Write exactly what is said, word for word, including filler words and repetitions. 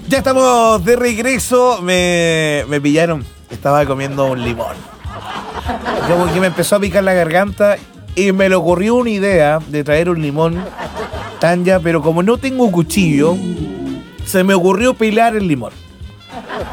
Ya estamos de regreso. Me, me pillaron. Estaba comiendo un limón. Como que me empezó a picar la garganta y me le ocurrió una idea de traer un limón, Tanya, pero como no tengo cuchillo, se me ocurrió pelar el limón.